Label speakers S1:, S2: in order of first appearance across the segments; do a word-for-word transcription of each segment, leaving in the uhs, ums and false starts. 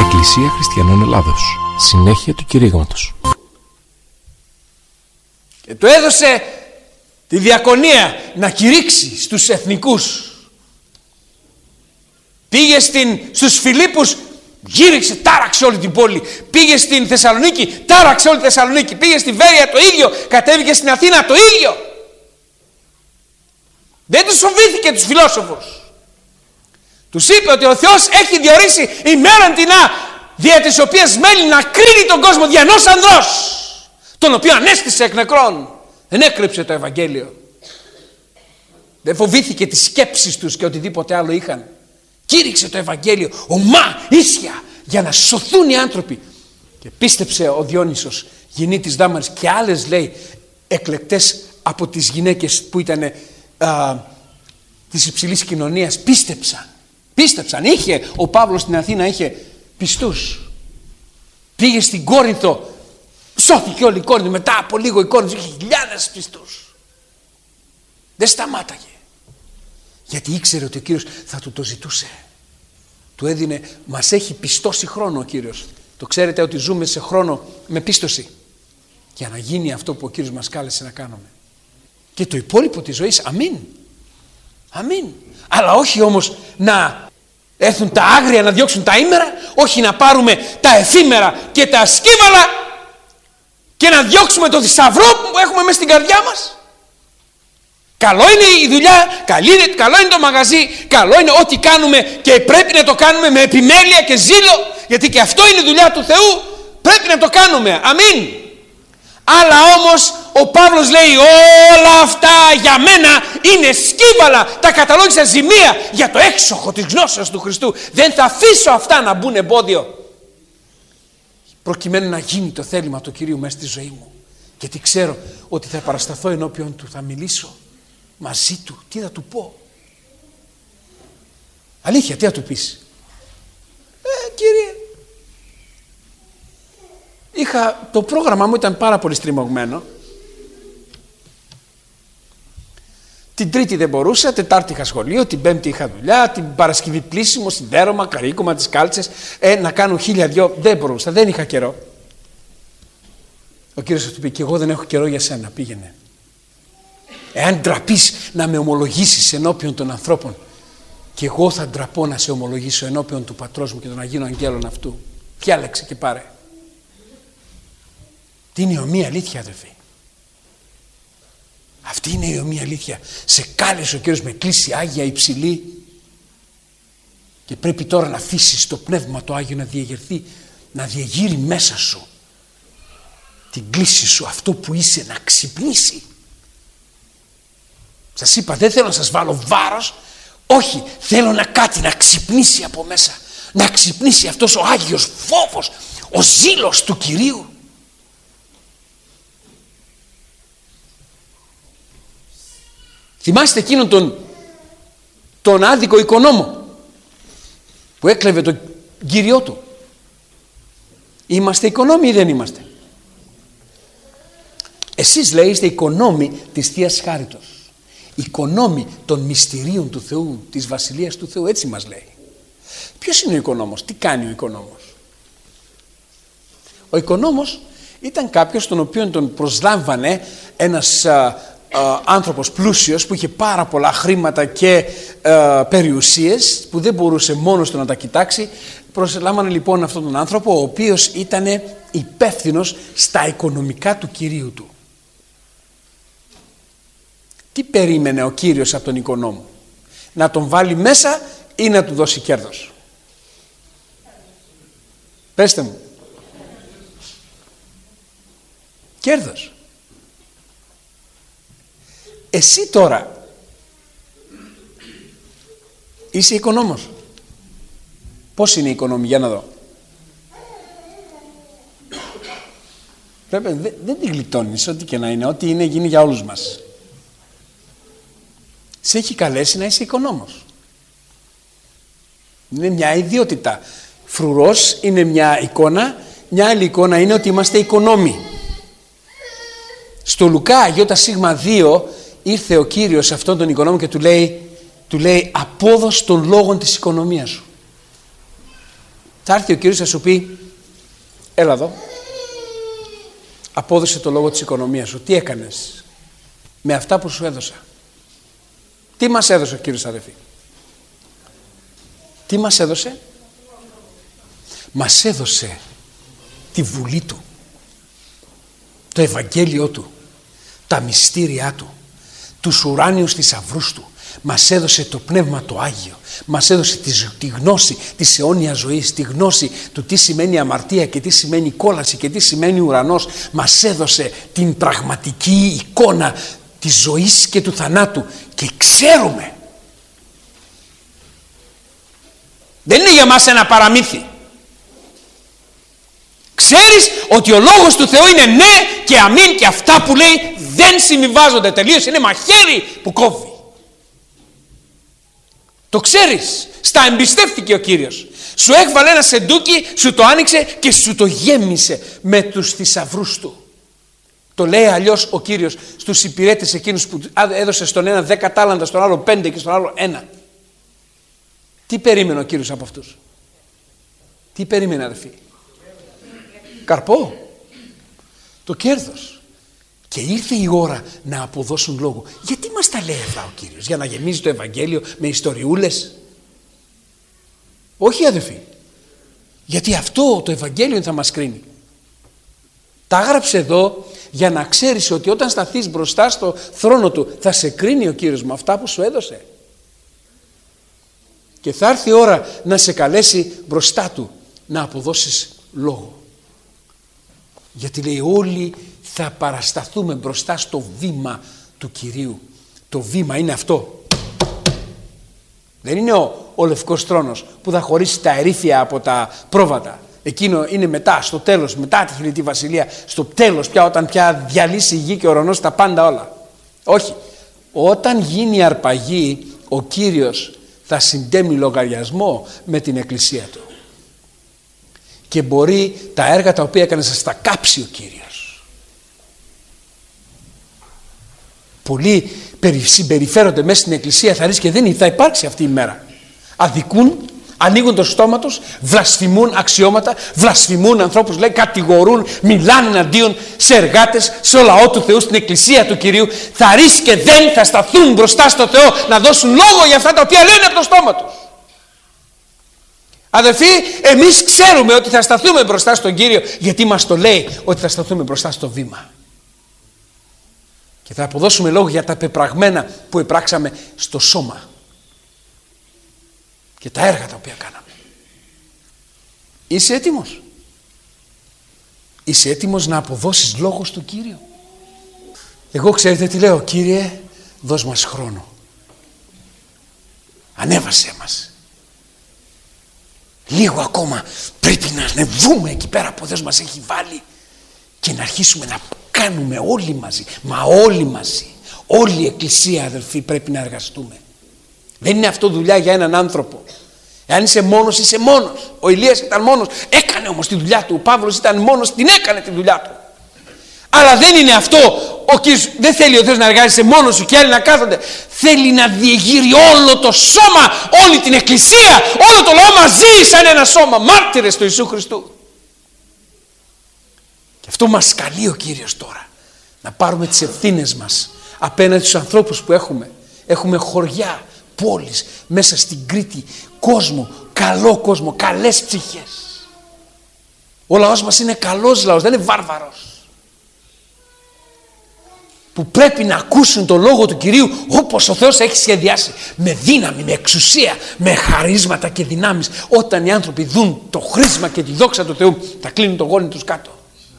S1: Εκκλησία Χριστιανών Ελλάδος. Συνέχεια του κηρύγματος.
S2: Και του έδωσε τη διακονία να κηρύξει στους εθνικούς. Πήγε στην, στους Φιλίππους, γύριξε, τάραξε όλη την πόλη. Πήγε στην Θεσσαλονίκη, τάραξε όλη τη Θεσσαλονίκη. Πήγε στη Βέρεια το ίδιο, κατέβηκε στην Αθήνα το ίδιο. Δεν τους φοβήθηκε τους φιλόσοφους. Τους είπε ότι ο Θεός έχει διορίσει ημέραν τινά, δια της οποίας μέλει να κρίνει τον κόσμο δια ενός ανδρός, τον οποίο ανέστησε εκ νεκρών. Δεν έκρυψε το Ευαγγέλιο. Δεν φοβήθηκε τις σκέψεις τους και οτιδήποτε άλλο είχαν. Κήρυξε το Ευαγγέλιο ομά, ίσια, για να σωθούν οι άνθρωποι. Και πίστεψε ο Διόνυσος, γεννήτης Δάμαρης, και άλλες, λέει, εκλεκτές από τις γυναίκες που ήταν α, της υψηλής κοινωνίας, πίστεψαν. Πίστεψαν. Είχε ο Παύλος στην Αθήνα, είχε πιστούς. Πήγε στην Κόρινθο, σώθηκε όλη η Κόρινθο. Μετά από λίγο η Κόρινθο είχε χιλιάδες πιστούς. Δεν σταμάταγε. Γιατί ήξερε ότι ο Κύριος θα του το ζητούσε. Του έδινε, μας έχει πιστώσει χρόνο ο Κύριος. Το ξέρετε ότι ζούμε σε χρόνο με πίστοση. Για να γίνει αυτό που ο Κύριος μας κάλεσε να κάνουμε. Και το υπόλοιπο της ζωής, αμήν. Αμήν. Αλλά όχι όμως να έρθουν τα άγρια να διώξουν τα ήμερα, όχι να πάρουμε τα εφήμερα και τα σκύβαλα και να διώξουμε το θησαυρό που έχουμε μέσα στην καρδιά μας. Καλό είναι η δουλειά, καλό είναι, καλό είναι το μαγαζί, καλό είναι ό,τι κάνουμε και πρέπει να το κάνουμε με επιμέλεια και ζήλο, γιατί και αυτό είναι η δουλειά του Θεού, πρέπει να το κάνουμε, αμήν. Αλλά όμως ο Παύλος λέει όλα αυτά για μένα είναι σκύβαλα, τα καταλόγισα ζημία για το έξοχο της γνώσεως του Χριστού. Δεν θα αφήσω αυτά να μπουν εμπόδιο, προκειμένου να γίνει το θέλημα του Κυρίου μέσα στη ζωή μου. Γιατί ξέρω ότι θα παρασταθώ ενώπιον του, θα μιλήσω μαζί του. Τι θα του πω? Αλήθεια, τι θα του πεις? Ε, Κύριε, είχα, το πρόγραμμα μου ήταν πάρα πολύ στριμωγμένο. Την Τρίτη δεν μπορούσα, Τετάρτη είχα σχολείο, την Πέμπτη είχα δουλειά, την Παρασκευή πλήσιμο, σιδέρωμα, καρύκωμα, τις κάλτσες, ε, να κάνω χίλια δυο, δεν μπορούσα, δεν είχα καιρό. Ο Κύριος θα του πει, και εγώ δεν έχω καιρό για σένα, πήγαινε. Εάν ντραπείς να με ομολογήσεις ενώπιον των ανθρώπων, και εγώ θα ντραπώ να σε ομολογήσω ενώπιον του Πατρός μου και των Αγίων Αγγέλων αυτού. Διάλεξε και πάρε. Τι είναι η ομοία αλήθεια, αδερφοί? Αυτή είναι η ομοία αλήθεια. Σε κάλεσε ο Κύριος με κλίση άγια υψηλή και πρέπει τώρα να αφήσεις το Πνεύμα το Άγιο να διεγερθεί, να διεγείρει μέσα σου την κλίση σου, αυτό που είσαι, να ξυπνήσει. Σας είπα, δεν θέλω να σας βάλω βάρος, όχι, θέλω να κάτι να ξυπνήσει από μέσα, να ξυπνήσει αυτός ο Άγιος φόβος, ο ζήλος του Κυρίου. Θυμάστε εκείνον τον, τον άδικο οικονόμο που έκλεβε τον κύριό του? Είμαστε οικονόμοι ή δεν είμαστε? Εσείς, λέει, είστε οικονόμοι της Θείας Χάριτος, οικονόμοι των μυστηρίων του Θεού, της Βασιλείας του Θεού, έτσι μας λέει. Ποιος είναι ο οικονόμος? Τι κάνει ο οικονόμος? Ο οικονόμος ήταν κάποιος τον οποίο τον προσλάμβανε ένας α, α, άνθρωπος πλούσιος που είχε πάρα πολλά χρήματα και α, περιουσίες, που δεν μπορούσε μόνος του να τα κοιτάξει. Προσλάμβανε λοιπόν αυτόν τον άνθρωπο, ο οποίος ήταν υπεύθυνος στα οικονομικά του κυρίου του. Τι περίμενε ο Κύριος από τον οικονόμο? Να τον βάλει μέσα ή να του δώσει κέρδος? Πέστε μου. Κέρδος. Εσύ τώρα είσαι οικονόμος? Πώς είναι η οικονόμη? Για να δω. Πρέπει, δεν, δεν την γλιτώνεις, ό,τι και να είναι, ό,τι είναι γίνει για όλους μας. Σε έχει καλέσει να είσαι οικονόμος. Είναι μια ιδιότητα. Φρουρός είναι μια εικόνα, μια άλλη εικόνα είναι ότι είμαστε οικονόμοι. Στο Λουκά Ι δύο ήρθε ο Κύριος σε αυτόν τον οικονόμο και του λέει, του λέει απόδος των λόγων της οικονομίας σου. Θα έρθει ο Κύριος, θα σου πει, έλα εδώ, απόδοσε το λόγο της οικονομίας σου. Τι έκανες με αυτά που σου έδωσα? Τι μας έδωσε ο Κύριος, αδελφοί? Τι μας έδωσε? Μας έδωσε τη βουλή Του, το Ευαγγέλιο Του, τα μυστήριά Του, τους ουράνιους θησαυρούς Του. Μας έδωσε το Πνεύμα το Άγιο. Μας έδωσε τη, τη γνώση της αιώνιας ζωής, τη γνώση του τι σημαίνει αμαρτία και τι σημαίνει κόλαση και τι σημαίνει ουρανός. Μας έδωσε την πραγματική εικόνα της ζωής και του θανάτου και ξέρουμε. Δεν είναι για μας ένα παραμύθι. Ξέρεις ότι ο λόγος του Θεού είναι ναι και αμήν και αυτά που λέει δεν συμβιβάζονται τελείως. Είναι μαχαίρι που κόβει. Το ξέρεις. Στα εμπιστεύτηκε ο Κύριος. Σου έβαλε ένα σεντούκι, σου το άνοιξε και σου το γέμισε με τους θησαυρούς Του. Το λέει αλλιώς ο Κύριος στους υπηρέτες εκείνους που έδωσε στον ένα δέκα τάλαντα, στον άλλο πέντε και στον άλλο ένα. Τι περίμενε ο Κύριος από αυτούς? Τι περίμενε, αδελφοί? Καρπό. Το κέρδος. Και ήρθε η ώρα να αποδώσουν λόγο. Γιατί μας τα λέει αυτά ο Κύριος? Για να γεμίζει το Ευαγγέλιο με ιστοριούλες? Όχι, αδελφοί. Γιατί αυτό το Ευαγγέλιο θα μας κρίνει. Τα έγραψε εδώ για να ξέρεις ότι όταν σταθείς μπροστά στο θρόνο Του θα σε κρίνει ο Κύριος με αυτά που σου έδωσε. Και θα έρθει η ώρα να σε καλέσει μπροστά Του να αποδώσεις λόγο. Γιατί λέει όλοι θα παρασταθούμε μπροστά στο βήμα του Κυρίου. Το βήμα είναι αυτό. Δεν είναι ο, ο λευκός θρόνος που θα χωρίσει τα ερήφια από τα πρόβατα. Εκείνο είναι μετά, στο τέλος, μετά τη χιλιετή βασιλεία, στο τέλος πια, όταν πια διαλύσει η γη και ο ουρανός τα πάντα όλα. Όχι. Όταν γίνει η αρπαγή, ο Κύριος θα συντέμει λογαριασμό με την εκκλησία Του. Και μπορεί τα έργα τα οποία έκανε να στα κάψει ο Κύριος. Πολλοί συμπεριφέρονται μέσα στην εκκλησία, θα ρίξει και δεν θα υπάρξει αυτή η μέρα. Αδικούν, ανοίγουν το στόμα τους, βλασφημούν αξιώματα, βλασφημούν ανθρώπους, λέει, κατηγορούν, μιλάνε εναντίον σε εργάτες, σε λαό του Θεού, στην εκκλησία του Κυρίου. Θα ρίξει και δεν θα σταθούν μπροστά στο Θεό να δώσουν λόγο για αυτά τα οποία λένε από το στόμα τους. Αδελφοί, εμείς ξέρουμε ότι θα σταθούμε μπροστά στον Κύριο, γιατί μας το λέει ότι θα σταθούμε μπροστά στο βήμα. Και θα αποδώσουμε λόγο για τα πεπραγμένα που επράξαμε στο σώμα και τα έργα τα οποία κάναμε. Είσαι έτοιμος? Είσαι έτοιμος να αποδώσεις λόγο στον Κύριο? Εγώ ξέρετε τι λέω? Κύριε, δώσ' μας χρόνο. Ανέβασέ μας. Λίγο ακόμα πρέπει να ανεβούμε εκεί πέρα που ο Θεός μας έχει βάλει και να αρχίσουμε να κάνουμε όλοι μαζί. Μα όλοι μαζί. Όλη η εκκλησία, αδελφοί, πρέπει να εργαστούμε. Δεν είναι αυτό δουλειά για έναν άνθρωπο. Εάν είσαι μόνος, είσαι μόνος. Ο Ηλίας ήταν μόνος, έκανε όμως τη δουλειά του. Ο Παύλος ήταν μόνος, την έκανε τη δουλειά του. Αλλά δεν είναι αυτό. Ο Κύριος δεν θέλει ο Θεός να εργάζεσαι μόνος σου και άλλοι να κάθονται. Θέλει να διεγείρει όλο το σώμα, όλη την εκκλησία, όλο το λαό μαζί σαν ένα σώμα, μάρτυρες του Ιησού Χριστού. Και αυτό μας καλεί ο Κύριος τώρα. Να πάρουμε τις ευθύνες μας απέναντι στους ανθρώπους που έχουμε. Έχουμε χωριά, πόλεις, μέσα στην Κρήτη, κόσμο, καλό κόσμο, καλές ψυχές. Ο λαός μας είναι καλός λαός, δεν είναι βάρβαρος. Που πρέπει να ακούσουν το λόγο του Κυρίου όπως ο Θεός έχει σχεδιάσει. Με δύναμη, με εξουσία, με χαρίσματα και δυνάμεις. Όταν οι άνθρωποι δουν το χρήσμα και τη δόξα του Θεού, θα κλείνουν το γόνι τους κάτω.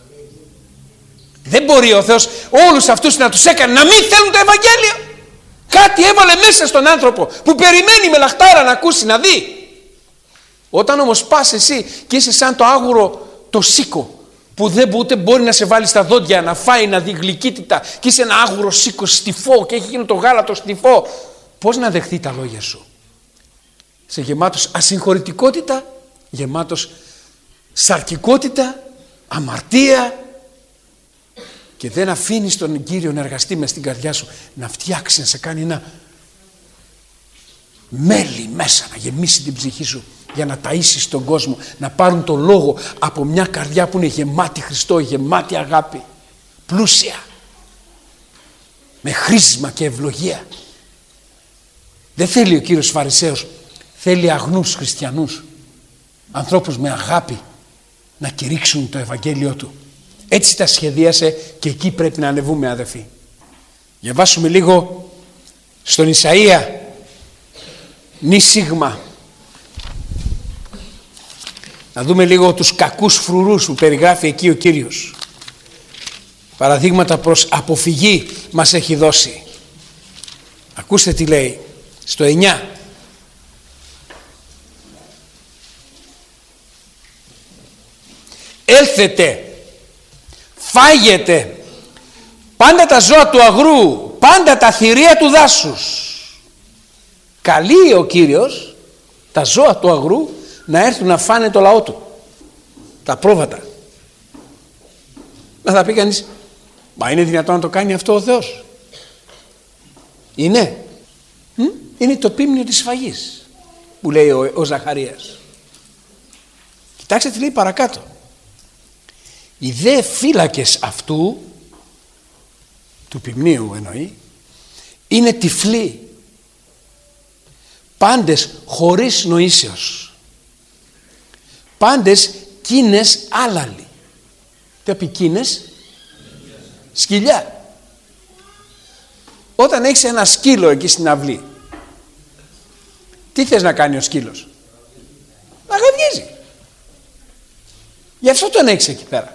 S2: Δεν μπορεί ο Θεός όλους αυτούς να τους έκανε να μην θέλουν το Ευαγγέλιο. Κάτι έβαλε μέσα στον άνθρωπο που περιμένει με λαχτάρα να ακούσει, να δει. Όταν όμως πας εσύ και είσαι σαν το άγουρο το σίκο, που δεν ούτε μπορεί να σε βάλει στα δόντια, να φάει, να δει γλυκύτητα, και είσαι ένα άγουρο σίκο στιφό και έχει γίνει το γάλατο στιφό, πώς να δεχθεί τα λόγια σου? Σε γεμάτος ασυγχωρητικότητα, γεμάτος σαρκικότητα, αμαρτία, και δεν αφήνεις τον Κύριο να εργαστεί μες στην καρδιά σου, να φτιάξει, να σε κάνει ένα μέλι μέσα, να γεμίσει την ψυχή σου για να ταΐσεις τον κόσμο, να πάρουν τον λόγο από μια καρδιά που είναι γεμάτη Χριστό, γεμάτη αγάπη, πλούσια, με χρήσμα και ευλογία. Δεν θέλει ο Κύριος Φαρισαίος, θέλει αγνούς χριστιανούς, ανθρώπους με αγάπη να κηρύξουν το Ευαγγέλιο του. Έτσι τα σχεδίασε και εκεί πρέπει να ανεβούμε, αδελφοί. Διαβάσουμε λίγο στον Ισαΐα νη σίγμα. Να δούμε λίγο τους κακούς φρουρούς που περιγράφει εκεί ο Κύριος. Παραδείγματα προς αποφυγή μας έχει δώσει. Ακούστε τι λέει στο εννιά. Έλθετε, φάγετε πάντα τα ζώα του αγρού, πάντα τα θηρία του δάσους. Καλεί ο Κύριος τα ζώα του αγρού να έρθουν να φάνε το λαό του, τα πρόβατα. Να θα πει κανείς, μα είναι δυνατόν να το κάνει αυτό ο Θεός? Είναι. Μ? Είναι το πίμνιο της σφαγής που λέει ο, ο Ζαχαρίας. Κοιτάξτε τι λέει παρακάτω. Οι δε φύλακες αυτού, του ποιμνίου εννοεί, είναι τυφλοί, πάντες χωρίς νοήσεως, πάντες κίνες άλαλοι. Τι πει κίνες? Σκυλιά. Όταν έχεις ένα σκύλο εκεί στην αυλή, τι θες να κάνει ο σκύλος? Να γαβγίζει. Γι' αυτό τον έχεις εκεί πέρα.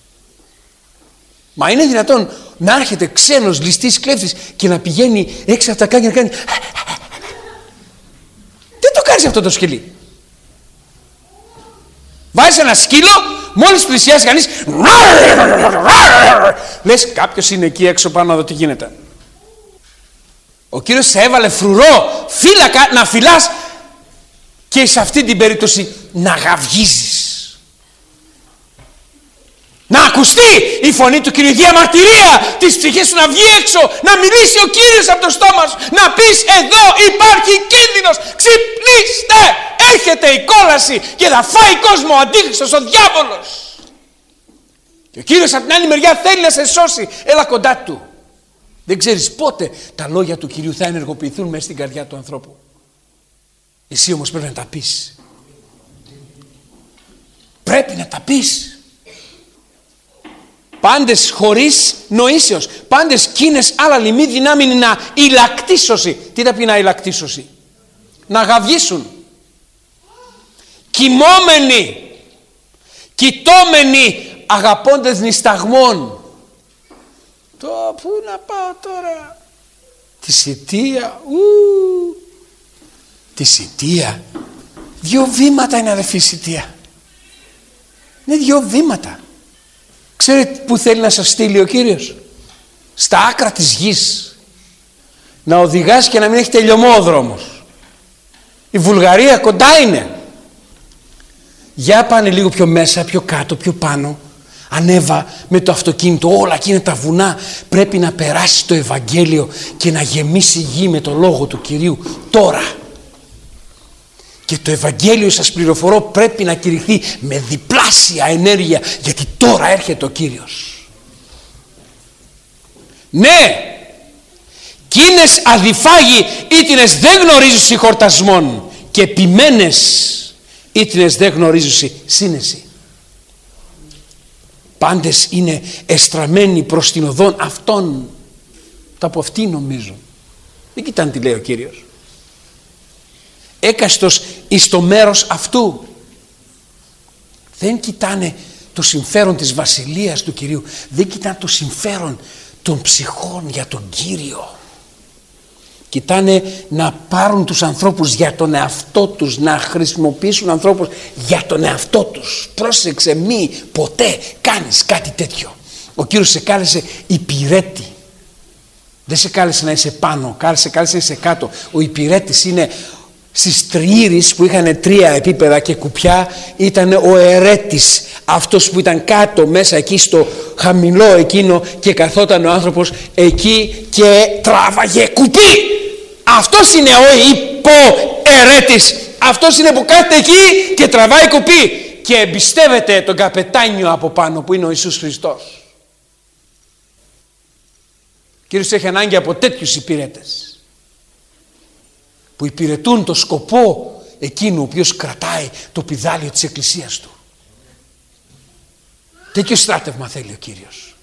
S2: Μα είναι δυνατόν να έρχεται ξένος ληστής κλέφτης και να πηγαίνει έξω από τα κάνια να κάνει? Τι το κάνεις αυτό το σκυλί? Βάζεις ένα σκύλο, μόλις πλησιάσει κανείς, λες κάποιος είναι εκεί έξω πάνω να δω τι γίνεται. Ο Κύριος σε έβαλε φρουρό, φύλακα, να φυλάς και σε αυτή την περίπτωση να γαυγίζεις. Να ακουστεί η φωνή του Κυρίου, η διαμαρτυρία της ψυχής σου να βγει έξω, να μιλήσει ο Κύριος από το στόμα σου, να πεις εδώ υπάρχει κίνδυνος, ξυπνήστε, έρχεται η κόλαση και θα φάει κόσμο ο αντίχριστος, ο διάβολος. Και ο Κύριος από την άλλη μεριά θέλει να σε σώσει, έλα κοντά του. Δεν ξέρεις πότε τα λόγια του Κυρίου θα ενεργοποιηθούν μέσα στην καρδιά του ανθρώπου. Εσύ όμως πρέπει να τα πεις. Πρέπει να τα πεις. Πάντες χωρίς νοήσεως, πάντες κίνες άλλα μη δυνάμει να ηλακτήσωση. Τι θα πει να ηλακτήσωση? Να γαυγίσουν. Κοιμόμενοι, κοιτώμενοι, αγαπώντες νησταγμών. Το πού να πάω τώρα? Τη σιτία. Ου, τη σιτία. Δύο βήματα είναι, αδελφοί, σιτία. Είναι δύο βήματα. Ξέρετε που θέλει να σας στείλει ο Κύριος? Στα άκρα της γης. Να οδηγάς και να μην έχει τελειωμό ο δρόμος. Η Βουλγαρία κοντά είναι. Για πάνε λίγο πιο μέσα, πιο κάτω, πιο πάνω. Ανέβα με το αυτοκίνητο, όλα εκείνα τα βουνά. Πρέπει να περάσει το Ευαγγέλιο και να γεμίσει η γη με το λόγο του Κυρίου τώρα. Και το Ευαγγέλιο, σας πληροφορώ, πρέπει να κηρυχθεί με διπλάσια ενέργεια, γιατί τώρα έρχεται ο Κύριος. Ναι, κίνες αδιφάγοι ήτινες δεν γνωρίζουσι χορτασμών και επιμένες ήτινες δεν γνωρίζουσι σύνεση. Πάντες είναι εστραμμένοι προς την οδόν αυτών. Τα από αυτοί νομίζω. Δεν κοιτάνε τι λέει ο Κύριος. Έκαστος εις το μέρος αυτού. Δεν κοιτάνε το συμφέρον της βασιλείας του Κυρίου. Δεν κοιτάνε το συμφέρον των ψυχών για τον Κύριο. Κοιτάνε να πάρουν τους ανθρώπους για τον εαυτό τους, να χρησιμοποιήσουν ανθρώπους για τον εαυτό τους. Πρόσεξε, μη ποτέ κάνεις κάτι τέτοιο. Ο Κύριος σε κάλεσε υπηρέτη. Δεν σε κάλεσε να είσαι πάνω, σε κάλεσε να είσαι κάτω. Ο υπηρέτης είναι στις τριήρεις που είχαν τρία επίπεδα και κουπιά, ήταν ο ερέτης, αυτός που ήταν κάτω μέσα εκεί στο χαμηλό εκείνο και καθόταν ο άνθρωπος εκεί και τράβαγε κουπί. Αυτός είναι ο υποερέτης. Αυτός είναι που κάθεται εκεί και τραβάει κουπί και εμπιστεύεται τον καπετάνιο από πάνω που είναι ο Ιησούς Χριστός. Ο Κύριος έχει ανάγκη από τέτοιους υπηρέτες που υπηρετούν το σκοπό εκείνου ο οποίος κρατάει το πηδάλιο της Εκκλησίας του. Τέτοιο στράτευμα θέλει ο Κύριος.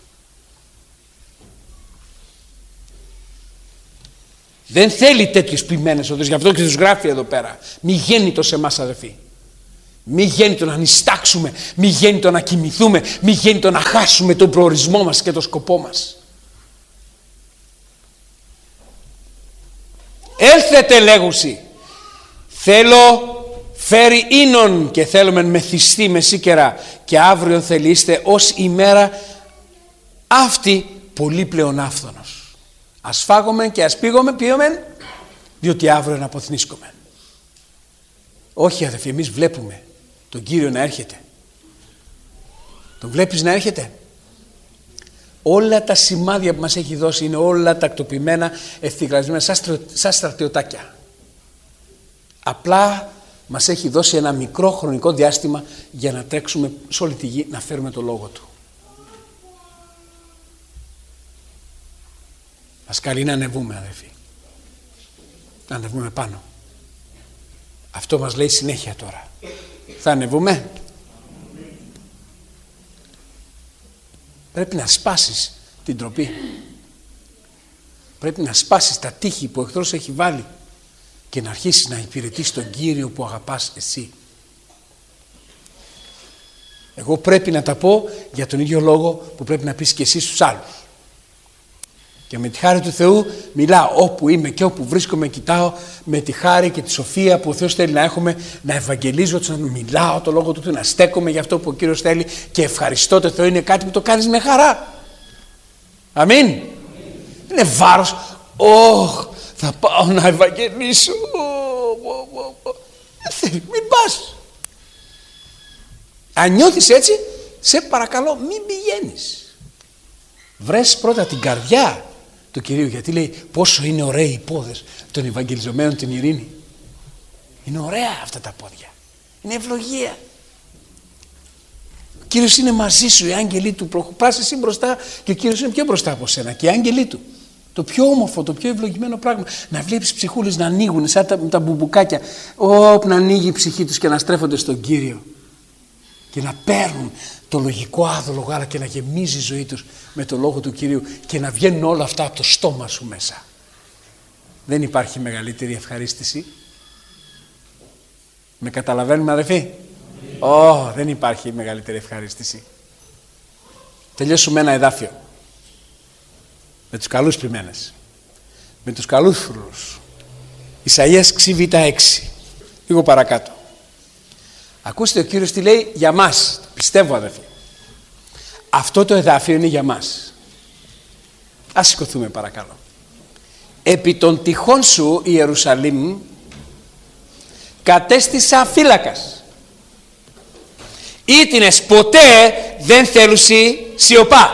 S2: Δεν θέλει τέτοιους ποιμένες οδούς. Γι' αυτό και τους γράφει εδώ πέρα. Μη γέννητο σε εμάς αδελφοί. Μη γέννητο να νηστάξουμε. Μη γέννητο να κοιμηθούμε. Μη γέννητο να χάσουμε τον προορισμό μας και τον σκοπό μας. Έλθετε λέγουσι. Θέλω φέρει ίνον και θέλουμε μεθυστή μεσίκερα και αύριο θελείστε ως ημέρα αυτή πολύ πλέον άφθονος. Ας φάγουμε και ας πήγουμε, πήγομεν, διότι αύριο να αποθνίσκουμε. Όχι αδελφοί, εμείς βλέπουμε τον Κύριο να έρχεται. Τον βλέπεις να έρχεται? Όλα τα σημάδια που μας έχει δώσει είναι όλα τακτοποιημένα, ευθυγραμμισμένα σαν στρατιωτάκια. Απλά μας έχει δώσει ένα μικρό χρονικό διάστημα για να τρέξουμε σε όλη τη γη να φέρουμε το λόγο του. Μας καλεί να ανεβούμε αδελφοί. Να ανεβούμε πάνω. Αυτό μας λέει συνέχεια τώρα. Θα ανεβούμε. Πρέπει να σπάσεις την τροπή. Πρέπει να σπάσεις τα τείχη που ο εχθρός έχει βάλει και να αρχίσεις να υπηρετείς τον Κύριο που αγαπάς εσύ. Εγώ πρέπει να τα πω για τον ίδιο λόγο που πρέπει να πεις και εσύ στους άλλους. Και με τη χάρη του Θεού μιλάω όπου είμαι και όπου βρίσκομαι, κοιτάω με τη χάρη και τη σοφία που ο Θεός θέλει να έχουμε, να ευαγγελίζω, να μιλάω το λόγο του, να στέκομαι για αυτό που ο Κύριος θέλει και ευχαριστώ το Θεό. Είναι κάτι που το κάνεις με χαρά. Αμήν. Αμήν. Είναι βάρος. Ωχ, θα πάω να ευαγγελίσω. Δεν θέλει, μην πας. Αν νιώθεις έτσι, σε παρακαλώ μην πηγαίνεις. Βρες πρώτα την καρδιά του Κυρίου, γιατί λέει πόσο είναι ωραίοι οι πόδες των ευαγγελιζομένων την ειρήνη. Είναι ωραία αυτά τα πόδια. Είναι ευλογία. Ο Κύριος είναι μαζί σου, οι άγγελοι του. Προχωράς εσύ μπροστά και ο Κύριος είναι πιο μπροστά από σένα και οι άγγελοι του. Το πιο όμορφο, το πιο ευλογημένο πράγμα. Να βλέπεις ψυχούλες να ανοίγουν σαν τα, τα μπουμπουκάκια. Όπου να ανοίγει η ψυχή τους και να στρέφονται στον Κύριο. Και να παίρνουν το λογικό άδολο γάλα και να γεμίζει η ζωή τους με το λόγο του Κυρίου και να βγαίνουν όλα αυτά από το στόμα σου μέσα. Δεν υπάρχει μεγαλύτερη ευχαρίστηση. Με καταλαβαίνουμε αδελφοί? Ω, oh, δεν υπάρχει μεγαλύτερη ευχαρίστηση. Τελειώσουμε ένα εδάφιο. Με τους καλούς ποιμένες. Με τους καλούς φρουρούς. Ισαΐας ξι έξι. Λίγο παρακάτω. Ακούστε ο Κύριος τι λέει για μας. Πιστεύω αδελφοί. Αυτό το εδάφιο είναι για μας. Ας σηκωθούμε παρακαλώ. Επί των τυχών σου Ιερουσαλήμ κατέστησα φύλακας. Ήτινες ποτέ δεν θέλουσι σιωπά.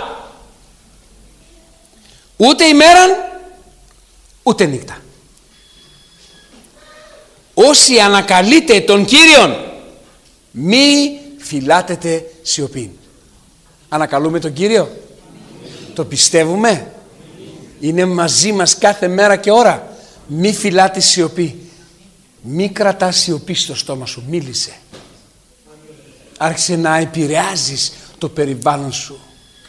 S2: Ούτε ημέραν ούτε νύχτα. Όσοι ανακαλείτε τον Κύριον μη φυλάτετε σιωπήν. Ανακαλούμε τον Κύριο. Το πιστεύουμε. Είναι μαζί μας κάθε μέρα και ώρα. Μη φυλάτε σιωπή. Μη κρατάς σιωπή στο στόμα σου. Μίλησε. Άρχισε να επηρεάζεις το περιβάλλον σου.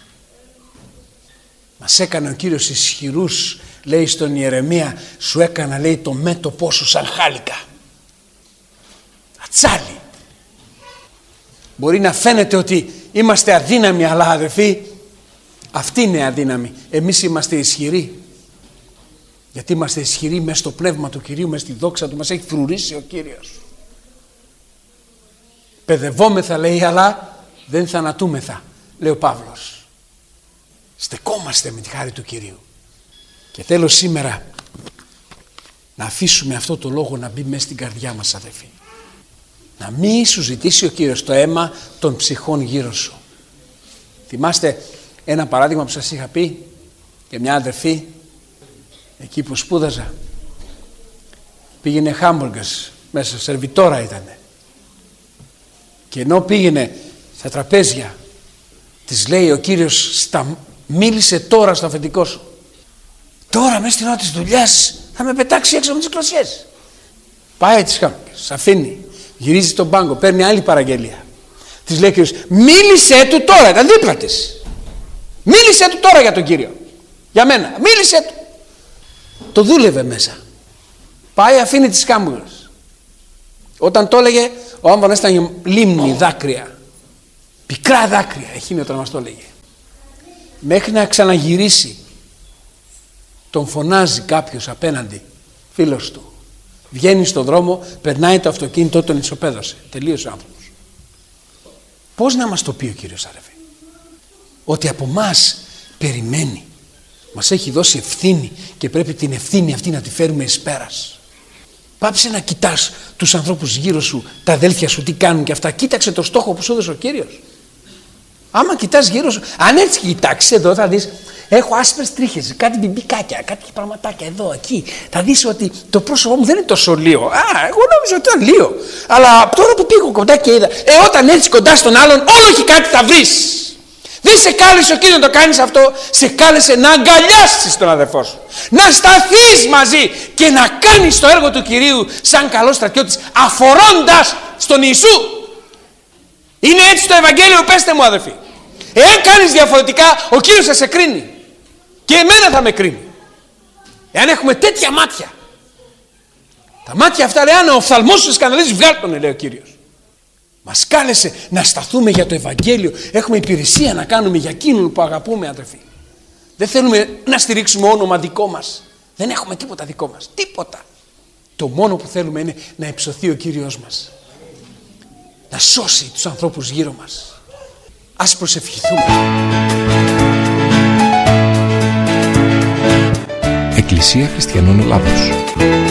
S2: Μας έκανε ο Κύριος ισχυρούς, λέει στον Ιερεμία, σου έκανα, λέει, το μέτωπό σου σαν χάλικα. Ατσάλι. Μπορεί να φαίνεται ότι είμαστε αδύναμοι, αλλά αδελφοί, αυτή είναι αδύναμη. Εμείς είμαστε ισχυροί. Γιατί είμαστε ισχυροί μέσα στο πνεύμα του Κυρίου, μέσα στη δόξα του, μας έχει φρουρήσει ο Κύριος. Παιδευόμεθα, λέει, αλλά δεν θανατούμεθα, λέει ο Παύλος. Στεκόμαστε με τη χάρη του Κυρίου. Και θέλω σήμερα να αφήσουμε αυτό το λόγο να μπει μέσα στην καρδιά μας, αδελφοί. Να μην σου ζητήσει ο Κύριος το αίμα των ψυχών γύρω σου. Θυμάστε ένα παράδειγμα που σας είχα πει για μια αδερφή εκεί που σπούδαζα. Πήγαινε χάμπουργκες μέσα, σερβιτόρα ήτανε. Και ενώ πήγαινε στα τραπέζια, της λέει ο Κύριος, στα, μίλησε τώρα στο αφεντικό σου. Τώρα μέσα στην ώρα της δουλειάς θα με πετάξει έξω με τις κλωσιές. Πάει τις χάμηκες, αφήνει, γυρίζει στον πάγκο, παίρνει άλλη παραγγελία. Της λέει ο Κύριος, μίλησε του τώρα, ήταν δίπλα της. Μίλησε του τώρα για τον Κύριο. Για μένα, μίλησε του. Το δούλευε μέσα. Πάει, αφήνει τις κάμπουλες. Όταν το έλεγε, ο άμβονας ήταν λίμνη δάκρυα. Πικρά δάκρυα, εκείνη όταν μας το έλεγε. Μέχρι να ξαναγυρίσει, τον φωνάζει κάποιος απέναντι, φίλος του. Βγαίνει στον δρόμο, περνάει το αυτοκίνητο, τον ισοπαίδωσε. Τελείωσε ο άνθρωπος. Πώς να μας το πει ο Κύριος, αρεφέ? Ότι από μας περιμένει. Μας έχει δώσει ευθύνη και πρέπει την ευθύνη αυτή να τη φέρουμε εις πέρας. Πάψε να κοιτάς τους ανθρώπους γύρω σου, τα αδέλφια σου τι κάνουν και αυτά. Κοίταξε το στόχο που σου έδωσε ο Κύριος. Άμα κοιτάς γύρω σου, αν έτσι κοιτάξεις εδώ θα δεις, έχω άσπρες τρίχες, κάτι μπιμπικάκια, κάτι πραγματάκια εδώ, εκεί. Θα δεις ότι το πρόσωπό μου δεν είναι τόσο λίο. Α, εγώ νόμιζα ότι ήταν λίο. Αλλά τώρα που πήγω κοντά και είδα, ε, όταν έρθεις κοντά στον άλλον, όλο έχει κάτι θα βρεις. Δεν σε κάλεσε ο Κύριος να το κάνεις αυτό, σε κάλεσε να αγκαλιάσεις τον αδερφό σου. Να σταθείς μαζί και να κάνεις το έργο του Κυρίου σαν καλός στρατιώτης, αφορώντας στον Ιησού. Είναι έτσι το Ευαγγέλιο, πέστε μου αδερφοί. Εάν κάνεις διαφορετικά, ο Κύριος θα σε κρίνει. Και εμένα θα με κρίνει. Εάν έχουμε τέτοια μάτια. Τα μάτια αυτά λέει, αν ο οφθαλμός σου σκανδαλίζει, βγάλ' τον, λέει ο Κύριος. Μας κάλεσε να σταθούμε για το Ευαγγέλιο. Έχουμε υπηρεσία να κάνουμε για εκείνον που αγαπούμε, αδερφοί. Δεν θέλουμε να στηρίξουμε όνομα δικό μας. Δεν έχουμε τίποτα δικό μας. Τίποτα. Το μόνο που θέλουμε είναι να υψωθεί ο Κύριος μας. Να σώσει τους ανθρώπους γύρω μας. Ας προσευχηθούμε.
S1: Εκκλησία Χριστιανών Ελλάδος.